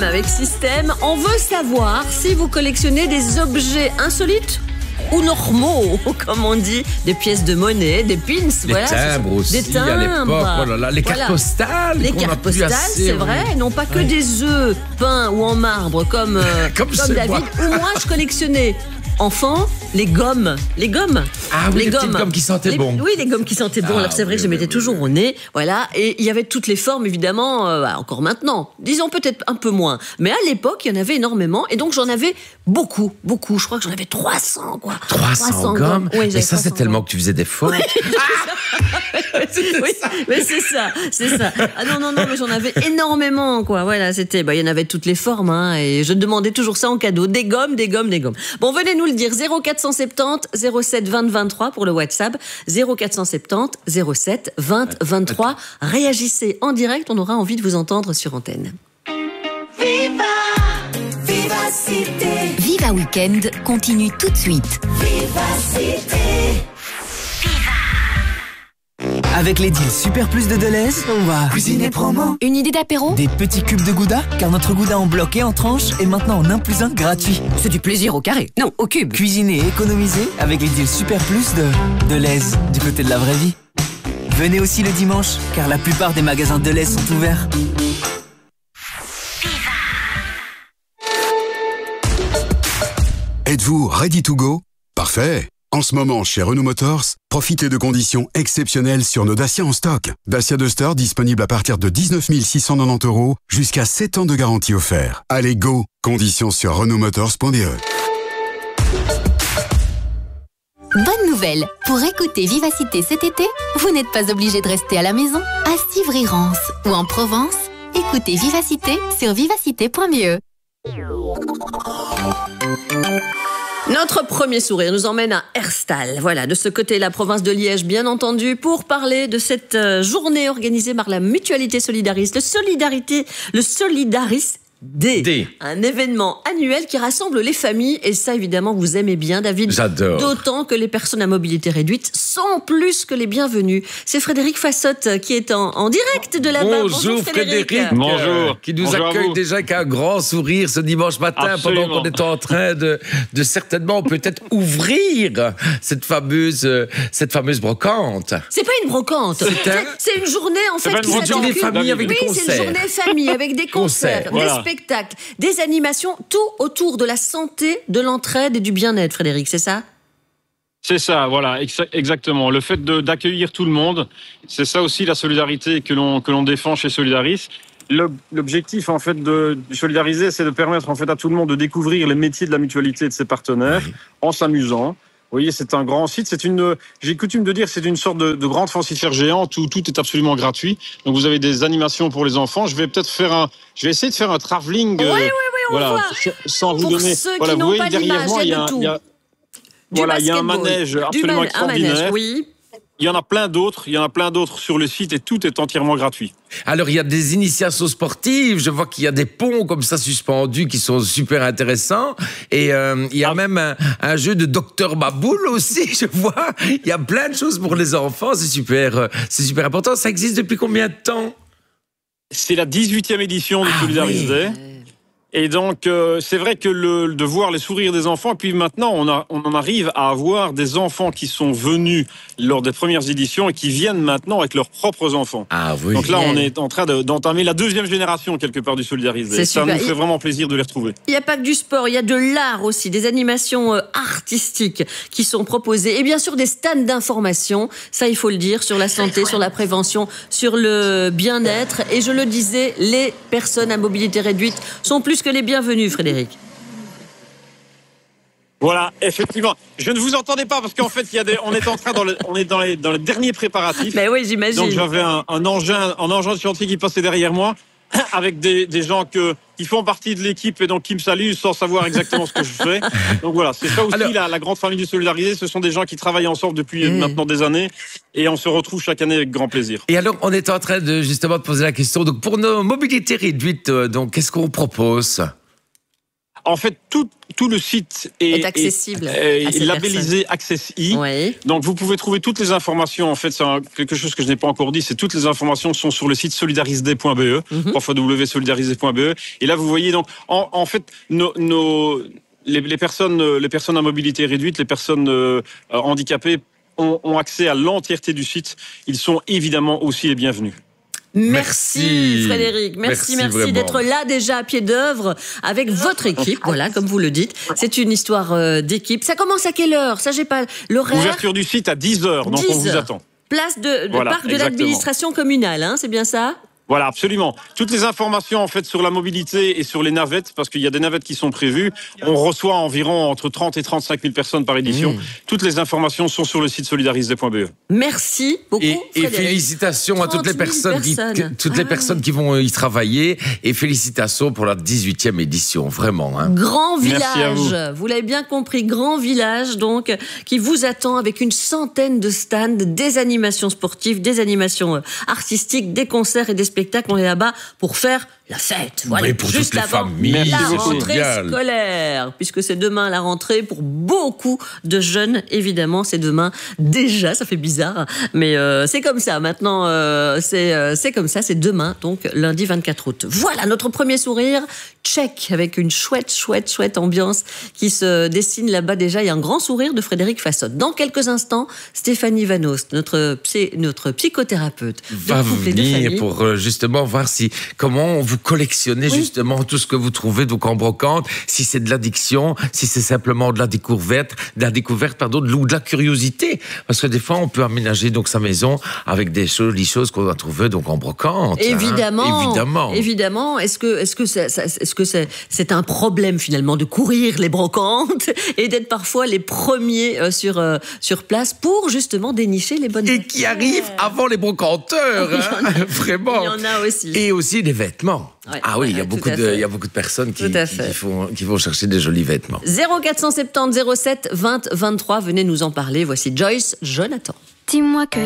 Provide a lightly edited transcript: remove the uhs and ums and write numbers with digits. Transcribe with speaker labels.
Speaker 1: Jam avec Système. On veut savoir si vous collectionnez des objets insolites ou normaux, comme on dit, des pièces de monnaie, des pins,
Speaker 2: des timbres aussi,
Speaker 1: des timbres.
Speaker 2: À l'époque, oh là là, les cartes postales.
Speaker 1: Les cartes postales, c'est vrai, et non pas que des œufs peints ou en marbre comme David ou moi je collectionnais. Enfant, les gommes.
Speaker 2: Ah oui, les petites gommes qui sentaient bon.
Speaker 1: Oui, les gommes qui sentaient bon. Alors c'est vrai que je mettais toujours au nez, voilà. Et il y avait toutes les formes, évidemment, encore maintenant. Disons peut-être un peu moins. Mais à l'époque, il y en avait énormément. Et donc j'en avais beaucoup. Je crois que j'en avais 300, quoi.
Speaker 2: 300 gommes. Oui, et ça, c'est tellement gommes. Que tu faisais des fautes.
Speaker 1: Oui, mais c'est ça. Ah non, mais j'en avais énormément, quoi. Voilà, c'était, il y en avait toutes les formes, hein, et je demandais toujours ça en cadeau. Des gommes. Bon, venez nous le dire. 0470 07 20 23 pour le WhatsApp. 0470 07 20 23. Réagissez en direct. On aura envie de vous entendre sur antenne.
Speaker 3: Viva Weekend continue tout de suite.
Speaker 4: Avec les deals Super Plus de Deleuze, on va cuisiner promo.
Speaker 3: Une idée d'apéro?
Speaker 4: Des petits cubes de gouda, car notre gouda en bloc et en tranche est maintenant en 1 + 1 gratuit.
Speaker 3: C'est du plaisir au carré, non, au cube.
Speaker 4: Cuisiner et économiser avec les deals Super Plus de Deleuze, du côté de la vraie vie. Venez aussi le dimanche, car la plupart des magasins Deleuze sont ouverts.
Speaker 5: Êtes-vous ready to go? Parfait! En ce moment, chez Renault Motors, profitez de conditions exceptionnelles sur nos Dacia en stock. Dacia Duster disponible à partir de 19 690 €, jusqu'à 7 ans de garantie offert. Allez, go! Conditions sur renaultmotors.de.
Speaker 3: Bonne nouvelle! Pour écouter Vivacité cet été, vous n'êtes pas obligé de rester à la maison. À Civry-Rance ou en Provence, écoutez Vivacité sur vivacité.be.
Speaker 1: Notre premier sourire nous emmène à Herstal. Voilà, de ce côté, la province de Liège, bien entendu, pour parler de cette journée organisée par la Mutualité Solidariste, le Solidaris D. Un événement annuel qui rassemble les familles. Et ça, évidemment, vous aimez bien, David.
Speaker 2: J'adore.
Speaker 1: D'autant que les personnes à mobilité réduite sont plus que les bienvenues. C'est Frédéric Fassotte qui est en direct de là-bas.
Speaker 2: Bonjour Frédéric.
Speaker 6: Bonjour.
Speaker 2: Qui nous accueille déjà avec un grand sourire ce dimanche matin.
Speaker 6: Absolument.
Speaker 2: Pendant qu'on est en train de certainement peut-être ouvrir cette fameuse brocante.
Speaker 1: C'est pas une brocante. C'est une journée en fait qui s'attend.
Speaker 2: Une famille avec des concerts.
Speaker 1: Oui, c'est une journée famille avec des concerts,
Speaker 6: voilà.
Speaker 1: Des spectacles, des animations, tout autour de la santé, de l'entraide et du bien-être, Frédéric, c'est ça?
Speaker 6: C'est ça, voilà, exactement. Le fait d'accueillir tout le monde, c'est ça aussi la solidarité que l'on défend chez Solidaris. L'objectif en fait de solidariser, c'est de permettre en fait à tout le monde de découvrir les métiers de la mutualité et de ses partenaires en s'amusant. Vous voyez, c'est un grand site. J'ai coutume de dire, c'est une sorte de grande foncière géante où tout est absolument gratuit. Donc vous avez des animations pour les enfants. Je vais essayer de faire un travelling.
Speaker 1: Oui, on voit.
Speaker 6: Sans vous
Speaker 1: pour
Speaker 6: donner.
Speaker 1: Ceux
Speaker 6: Voilà,
Speaker 1: qui
Speaker 6: vous
Speaker 1: n'ont
Speaker 6: voyez
Speaker 1: pas
Speaker 6: derrière moi, il y a un manège absolument extraordinaire.
Speaker 1: Manège, oui.
Speaker 6: Il y en a plein d'autres sur le site et tout est entièrement gratuit.
Speaker 2: Alors, il y a des initiations sportives. Je vois qu'il y a des ponts comme ça suspendus qui sont super intéressants. Et il y a même un jeu de Docteur Baboul aussi, je vois. Il y a plein de choses pour les enfants. C'est super important. Ça existe depuis combien de temps?
Speaker 6: C'est la 18e édition de Solidaris Day. Et donc, c'est vrai que de voir les sourires des enfants, et puis maintenant, on en arrive à avoir des enfants qui sont venus lors des premières éditions et qui viennent maintenant avec leurs propres enfants.
Speaker 2: Ah oui.
Speaker 6: Donc là, on est en train d'entamer la 2e génération, quelque part, du Solidaris Day. Ça nous fait vraiment plaisir de les retrouver.
Speaker 1: Il n'y a pas que du sport, il y a de l'art aussi, des animations artistiques qui sont proposées. Et bien sûr, des stands d'information, ça il faut le dire, sur la santé, sur la prévention, sur le bien-être. Et je le disais, les personnes à mobilité réduite sont plus que les bienvenus, Frédéric.
Speaker 6: Voilà, effectivement. Je ne vous entendais pas parce qu'en fait, on est en train on est dans les derniers préparatifs.
Speaker 1: Mais oui, j'imagine.
Speaker 6: Donc j'avais un engin de chantier qui passait derrière moi avec des gens qui font partie de l'équipe et donc qui me saluent sans savoir exactement ce que je fais. Donc voilà, c'est ça aussi. Alors, la grande famille du Solidarisé. Ce sont des gens qui travaillent ensemble depuis maintenant des années et on se retrouve chaque année avec grand plaisir.
Speaker 2: Et alors, on est en train de poser la question. Donc pour nos mobilités réduites, donc qu'est-ce qu'on propose?
Speaker 6: En fait, tout le site est
Speaker 1: accessible
Speaker 6: est
Speaker 1: à ces
Speaker 6: labellisé Access I.
Speaker 1: Oui.
Speaker 6: Donc, vous pouvez trouver toutes les informations. En fait, c'est quelque chose que je n'ai pas encore dit. C'est toutes les informations sont sur le site solidarisd.be, www.solidarisd.be. Et là, vous voyez donc, en fait, les personnes à mobilité réduite, les personnes handicapées ont accès à l'entièreté du site. Ils sont évidemment aussi les bienvenus.
Speaker 1: Merci Frédéric, merci
Speaker 2: vraiment.
Speaker 1: d'être là déjà à pied d'œuvre avec votre équipe, voilà, comme vous le dites. C'est une histoire d'équipe. Ça commence à quelle heure? Ça, j'ai pas l'horaire.
Speaker 6: Ouverture du site à 10h, donc on vous attend.
Speaker 1: Place de
Speaker 6: Voilà,
Speaker 1: parc de
Speaker 6: exactement.
Speaker 1: l'administration communale, hein, c'est bien ça?
Speaker 6: Voilà, absolument. Toutes les informations en fait sur la mobilité et sur les navettes, parce qu'il y a des navettes qui sont prévues. On reçoit environ entre 30 et 35 000 personnes par édition. Toutes les informations sont sur le site solidarisd.be.
Speaker 1: Merci beaucoup.
Speaker 2: Et
Speaker 1: Frédéric.
Speaker 2: félicitations à toutes les
Speaker 1: 30 000
Speaker 2: personnes, personnes qui vont y travailler. Et félicitations pour la 18e édition, vraiment. Hein.
Speaker 1: Grand
Speaker 6: Merci à
Speaker 1: village, vous l'avez bien compris, grand village donc qui vous attend avec une centaine de stands, des animations sportives, des animations artistiques, des concerts et des spectacles. On est là-bas pour faire la fête. Voilà,
Speaker 2: Oui, pour
Speaker 1: juste
Speaker 2: toutes les
Speaker 1: avant
Speaker 2: familles,
Speaker 1: la
Speaker 6: c'est
Speaker 1: rentrée
Speaker 2: génial.
Speaker 1: scolaire, puisque c'est demain la rentrée pour beaucoup de jeunes. Évidemment, c'est demain déjà. Ça fait bizarre, mais c'est comme ça. Maintenant, c'est comme ça. C'est demain, donc lundi 24 août. Voilà notre premier sourire. Check avec une chouette ambiance qui se dessine là-bas déjà. Il y a un grand sourire de Frédéric Fassotte. Dans quelques instants, Stéphanie Vanos, notre psychothérapeute,
Speaker 2: Va
Speaker 1: de couple et de
Speaker 2: venir
Speaker 1: famille.
Speaker 2: pour justement voir comment vous collectionnez justement tout ce que vous trouvez donc en brocante, si c'est de l'addiction, si c'est simplement de la découverte, ou de la curiosité, parce que des fois on peut aménager donc sa maison avec des jolies choses qu'on va trouver donc en brocante.
Speaker 1: Évidemment. Est-ce que c'est un problème finalement de courir les brocantes et d'être parfois les premiers sur place pour justement dénicher les bonnes
Speaker 2: Et qui arrive avant les brocanteurs, hein, vraiment.
Speaker 1: Il y en a aussi.
Speaker 2: Et aussi des vêtements.
Speaker 1: Ouais,
Speaker 2: Ah oui, il y a
Speaker 1: tout
Speaker 2: beaucoup
Speaker 1: à fait.
Speaker 2: de personnes qui
Speaker 1: Tout à fait.
Speaker 2: vont chercher des jolis vêtements.
Speaker 1: 0470 07 20 23, venez nous en parler. Voici Joyce Jonathan.
Speaker 3: Dis-moi que